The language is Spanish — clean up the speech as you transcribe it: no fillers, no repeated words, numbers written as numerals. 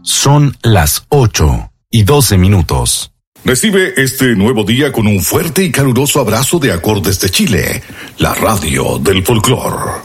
Son las 8:12. Recibe este nuevo día con un fuerte y caluroso abrazo de Acordes de Chile, la radio del folclor.